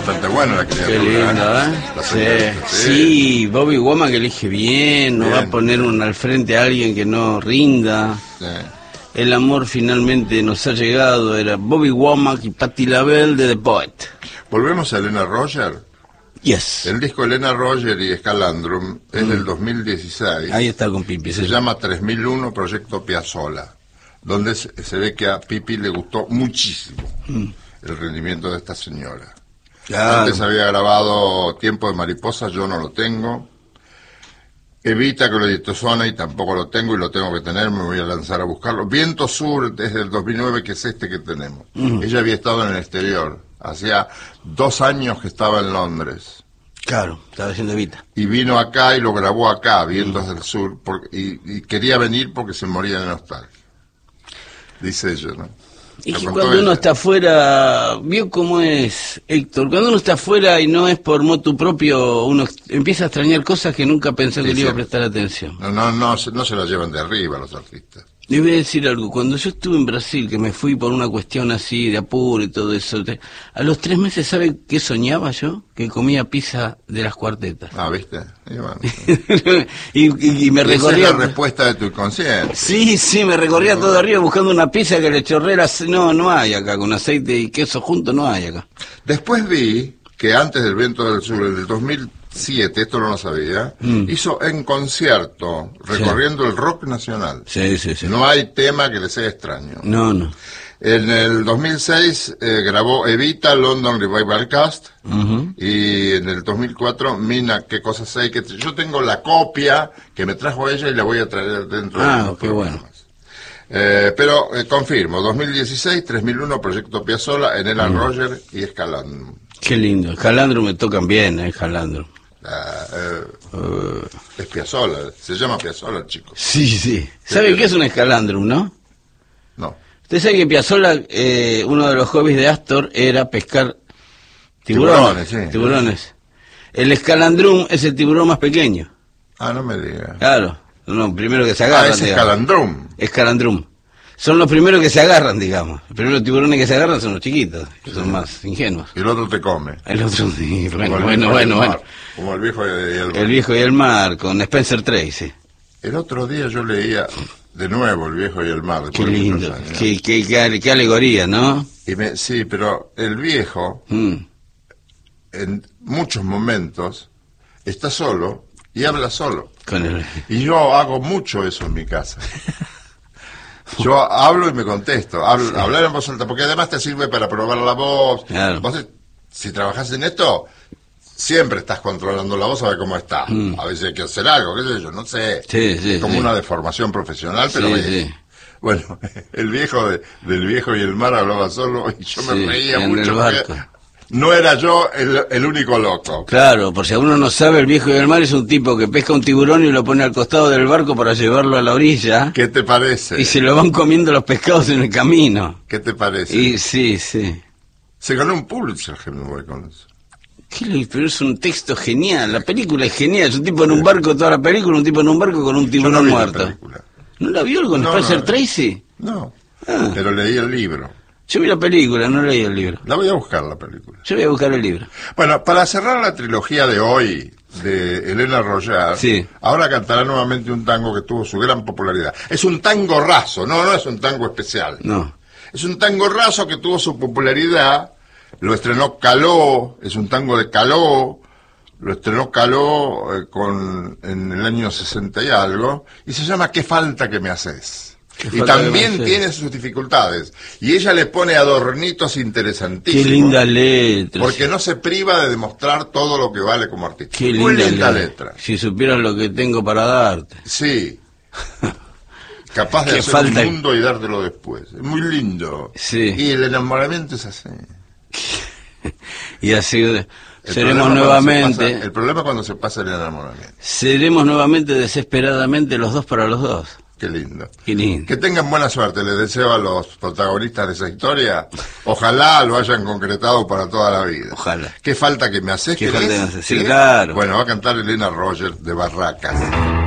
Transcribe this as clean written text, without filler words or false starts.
bastante buena la criatura. Qué lindo, ¿eh? Sí, Bobby Womack elige bien, no va a poner al frente a alguien que no rinda. Sí. El amor finalmente nos ha llegado, era Bobby Womack y Patti LaBelle de The Poet. Volvemos a Elena Roger. Yes. El disco Elena Roger y Scalandrum es del 2016. Ahí está con Pipi. Se llama 3001 Proyecto Piazzolla, donde se ve que a Pipi le gustó muchísimo el rendimiento de esta señora. Claro. Antes había grabado Tiempo de Mariposa, yo no lo tengo. Evita que lo editó Sona y tampoco lo tengo y lo tengo que tener, me voy a lanzar a buscarlo. Viento Sur desde el 2009, que es este que tenemos. Ella había estado en el exterior, hacía 2 años que estaba en Londres. Claro, estaba haciendo Evita. Y vino acá y lo grabó acá, Vientos del Sur, y quería venir porque se moría de nostalgia. Dice ella, ¿no? Y que cuando uno está afuera, vio cómo es, Héctor, cuando uno está afuera y no es por motu propio, uno empieza a extrañar cosas que nunca pensó que le iba a prestar atención. No se la llevan de arriba los artistas. Le voy a decir algo, cuando yo estuve en Brasil, que me fui por una cuestión así de apuro y todo eso, a los 3 meses, ¿sabe qué soñaba yo? Que comía pizza de las Cuartetas. Ah, ¿viste? Y, bueno, y me recorría... Esa es la respuesta de tu inconsciente. Sí, me recorría todo arriba buscando una pizza que le chorrera. No hay acá, con aceite y queso junto no hay acá. Después vi que antes del Viento del Sur, en el 2007, esto no lo sabía, hizo en concierto, recorriendo el rock nacional. Sí. No hay tema que le sea extraño. No. En el 2006 grabó Evita, London Revival Cast, y en el 2004 Mina, qué cosas sé, que yo tengo la copia que me trajo ella y la voy a traer dentro de los qué programas. bueno. Pero confirmo, 2016, 3001, Proyecto Piazzolla, Elena Roger y Scalandrum. Qué lindo, Scalandrum me tocan bien, Scalandrum. Es Piazzolla, se llama Piazzolla el chico. Sí. ¿Sabe qué es un Scalandrum, no? No. Usted sabe que Piazzolla, uno de los hobbies de Astor era pescar tiburones. Tiburones. El Scalandrum es el tiburón más pequeño. Ah, no me diga. Claro, primero que se agarran. Es Scalandrum. Scalandrum. Son los primeros que se agarran, digamos. Los primeros tiburones que se agarran son los chiquitos, que son más ingenuos. Y el otro te come. El otro, sí, bueno. Como el viejo y el mar. El viejo y el mar, con Spencer Tracy. El otro día yo leía de nuevo El viejo y el mar. Qué lindo, qué alegoría, ¿no? Sí, pero el viejo, en muchos momentos, está solo y habla solo. Y yo hago mucho eso en mi casa. Yo hablo y me contesto. Hablar en voz alta, porque además te sirve para probar la voz. Claro. Vos, si trabajás en esto, siempre estás controlando la voz a ver cómo está. A veces hay que hacer algo, qué sé yo, no sé. Sí, como una deformación profesional, pero sí. Bueno, el viejo del viejo y el mar hablaba solo y yo me reía en mucho. El barco. No era yo el único loco. Claro, por si uno no sabe, el viejo y el mar es un tipo que pesca un tiburón y lo pone al costado del barco para llevarlo a la orilla. ¿Qué te parece? Y se lo van comiendo los pescados en el camino. ¿Qué te parece? Y sí. Se ganó un Pulitzer, Hemingway, con eso. Pero es un texto genial, la película es genial, es un tipo en un barco, toda la película, un tipo en un barco con un tiburón muerto. ¿No la vio con Spencer Tracy? No, pero leí el libro. Yo vi la película, no leí el libro. La voy a buscar, la película. Yo voy a buscar el libro. Bueno, para cerrar la trilogía de hoy de Elena Roger, ahora cantará nuevamente un tango que tuvo su gran popularidad. Es un tango raso, no es un tango especial. No. Es un tango raso que tuvo su popularidad, lo estrenó Caló, es un tango de Caló, lo estrenó Caló en el año 60 y algo, y se llama ¿Qué falta que me haces? Y también tiene sus dificultades. Y ella le pone adornitos interesantísimos. Qué linda letra. Porque no se priva de demostrar todo lo que vale como artista. Qué muy linda letra. Si supieras lo que tengo para darte. Sí. Capaz de hacer un mundo y dártelo después. Es muy lindo. Sí. Y el enamoramiento es así. Y así seremos nuevamente... el problema es cuando se pasa el enamoramiento. Seremos nuevamente desesperadamente los dos para los dos. Qué lindo. Qué lindo. Que tengan buena suerte, les deseo a los protagonistas de esa historia. Ojalá lo hayan concretado para toda la vida. Ojalá. ¿Qué falta que me haces? ¿Qué falta que me haces? Sí, claro. Bueno, va a cantar Elena Roger de Barracas.